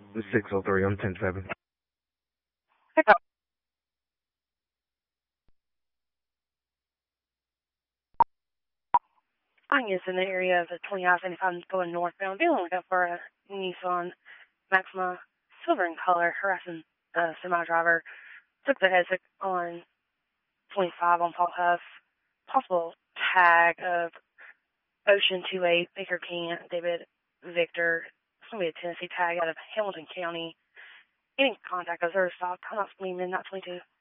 603 on 10-7. I is in the area of the 20 I-75 going northbound. Be on the lookout for a Nissan Maxima, silver in color, harassing a semi-driver. Took the exit on 25 on Paul Huff. Possible tag of Ocean 28, Baker King, David Victor. It's going to be a Tennessee tag out of Hamilton County. Any contact us or stop. I'm not leaving in that 22.